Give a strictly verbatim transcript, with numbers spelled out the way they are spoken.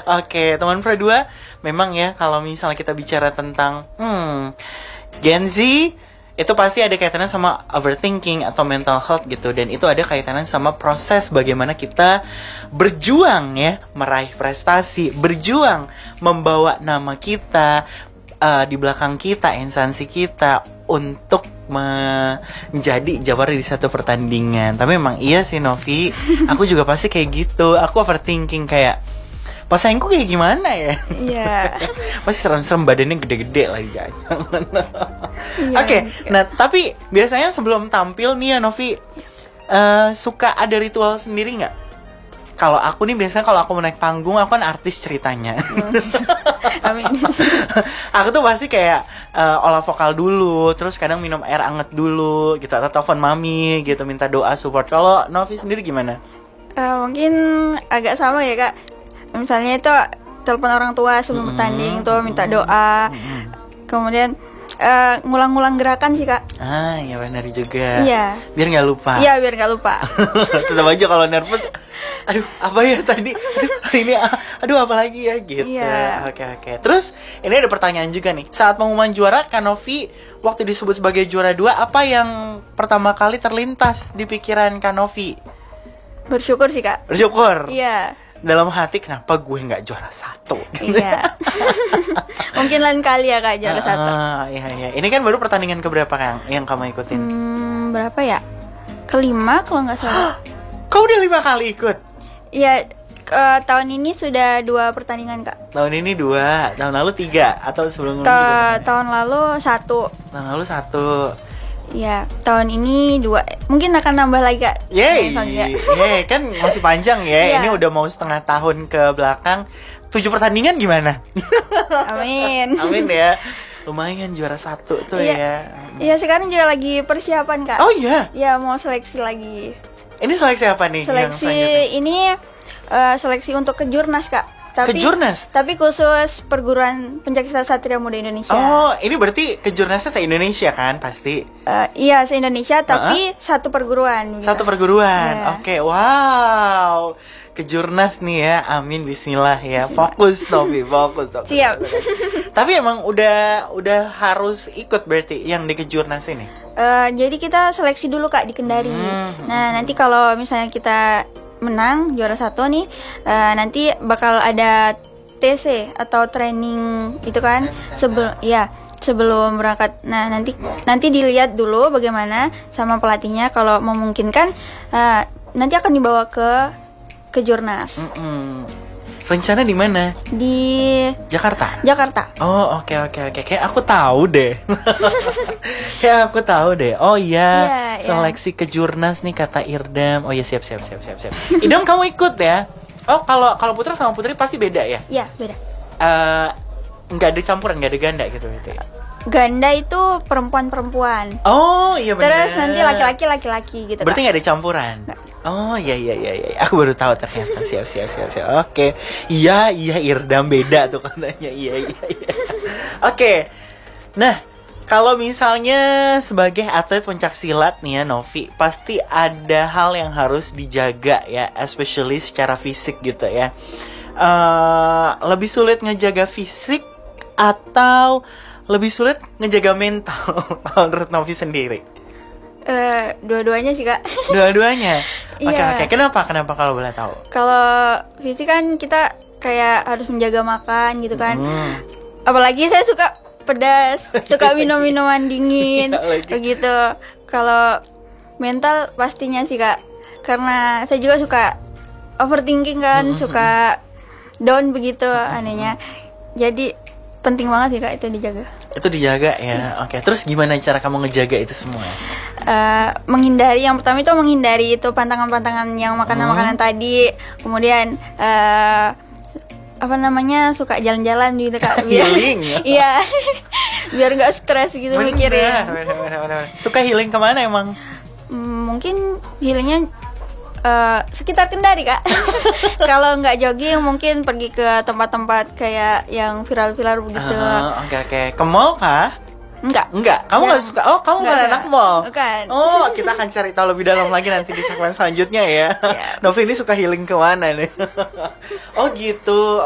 Oke, teman Pro dua, memang ya kalau misalnya kita bicara tentang hmm, Gen Z, itu pasti ada kaitannya sama overthinking atau mental health gitu. Dan itu ada kaitannya sama proses bagaimana kita berjuang ya, meraih prestasi, berjuang membawa nama kita, uh, di belakang kita, instansi kita, untuk menjadi juara di satu pertandingan. Tapi memang iya sih Novi, aku juga pasti kayak gitu. Aku overthinking kayak, pesaingku kayak gimana ya? Iya. Masih serem-serem, badannya gede-gede lagi jangan. Iya, Oke, gitu. nah tapi biasanya sebelum tampil nih ya Novi, uh, suka ada ritual sendiri nggak? Kalau aku nih biasanya kalau aku mau naik panggung, aku kan artis ceritanya. Amin. Aku tuh pasti kayak uh, olah vokal dulu, terus kadang minum air anget dulu gitu, atau telepon mami gitu, minta doa support. Kalau Novi sendiri gimana? Uh, mungkin agak sama ya kak. Misalnya itu telepon orang tua sebelum Mm-hmm. bertanding tuh minta doa. Mm-hmm. Kemudian uh, ngulang-ngulang gerakan sih kak. Ah, ya benar juga. Iya. Biar nggak lupa. Iya biar nggak lupa. Tetap aja kalau nervous, aduh apa ya tadi, aduh hari ini, ah, aduh apa lagi ya gitu. Iya. Oke oke. Terus ini ada pertanyaan juga nih. Saat pengumuman juara, Kak Novi waktu disebut sebagai juara dua, apa yang pertama kali terlintas di pikiran Kak Novi? Bersyukur sih kak. Bersyukur. Iya. Dalam hati, kenapa gue nggak juara satu? Iya. Mungkin lain kali ya kak juara satu. Ah, iya iya. Ini kan baru pertandingan keberapa Kang yang kamu ikutin? Hmm, berapa ya? Kelima kalau nggak salah. Kau udah lima kali ikut? Iya. Uh, tahun ini sudah dua pertandingan kak. Tahun ini dua, tahun lalu tiga atau sebelum Ta- tahun lalu satu. Tahun lalu satu. Ya, tahun ini dua. Mungkin akan nambah lagi kak. Yeay, Selanjutnya. yeay, kan masih panjang ya. Iya. Ini udah mau setengah tahun ke belakang. Tujuh pertandingan gimana? Amin. Amin ya. Lumayan juara satu tuh Iya. ya. Iya sekarang juga lagi persiapan kak. Oh iya. Ya mau seleksi lagi. Ini seleksi apa nih? yang Seleksi selanjutnya? ini uh, seleksi untuk kejurnas kak. Tapi, Kejurnas? Tapi khusus perguruan pencaksilat Satria Muda Indonesia. Oh, ini berarti kejurnasnya se-Indonesia kan pasti? Uh, iya se-Indonesia tapi uh-huh. satu perguruan. Gitu. Satu perguruan. Yeah. Oke, wow. Kejurnas nih ya. Amin, bismillah ya. Fokus Novi, fokus. fokus. Siap. Tapi emang udah udah harus ikut berarti yang di kejurnas ini. Uh, jadi kita seleksi dulu kak di Kendari. Hmm. Nah nanti kalau misalnya kita menang juara satu nih, uh, nanti bakal ada T C atau training itu kan sebelum ya sebelum berangkat. Nah nanti nanti dilihat dulu bagaimana sama pelatihnya, kalau memungkinkan uh, nanti akan dibawa ke kejurnas. Mm-mm. Rencana di mana? Di Jakarta. Jakarta. Oh oke oke oke. Kayak aku tahu deh. Ya aku tahu deh. Oh iya. Iya, Seleksi kejurnas nih kata Irdam. Oh iya siap siap siap siap siap. Irdam kamu ikut ya? Oh kalau kalau putra sama putri pasti beda ya? Iya beda. Eh, nggak ada campuran, nggak ada ganda gitu gitu ya? Ganda itu perempuan-perempuan. Oh iya benar. Terus nanti laki-laki laki-laki gitu. Berarti Kak. nggak ada campuran? Nggak. Oh iya iya iya iya. Aku baru tahu ternyata. Siap siap siap siap. Oke. Iya iya Irdam beda tuh katanya. Iya iya iya. Oke. Nah, kalau misalnya sebagai atlet pencaksilat nih ya Novi, pasti ada hal yang harus dijaga ya, especially secara fisik gitu ya. Uh, lebih sulit ngejaga fisik atau lebih sulit ngejaga mental menurut Novi sendiri? Uh, dua-duanya sih kak. Dua-duanya. Oke Iya. oke. Kenapa kenapa kalau boleh tahu? Kalau fisik kan kita kayak harus menjaga makan gitu kan. Hmm. Apalagi saya suka pedas, suka minum minuman dingin, Iya lagi. begitu. Kalau mental pastinya sih kak, karena saya juga suka overthinking kan, Hmm. suka down begitu anehnya. Jadi penting banget sih kak itu dijaga. Itu dijaga ya. Oke. Terus gimana cara kamu ngejaga itu semua? Uh, menghindari, yang pertama itu menghindari itu pantangan-pantangan yang makanan-makanan Hmm. tadi. Kemudian uh, apa namanya, suka jalan-jalan gitu kak. Biar- Healing ya? Iya. Biar nggak stres gitu Bener, mikirin. bener, bener, bener. Suka healing kemana emang? Hmm, mungkin healingnya uh, sekitar Kendari kak. Kalau nggak jogging mungkin pergi ke tempat-tempat kayak yang viral-viral begitu. Ah, Oke oke. Ke mall kah? Enggak. Enggak, kamu Ya. nggak suka. Oh, kamu Nggak bukan suka. anak mall. Bukan. Oh, kita akan cari tahu lebih dalam lagi nanti di segmen selanjutnya ya. Ya. Novi ini suka healing kemana nih? Oh gitu.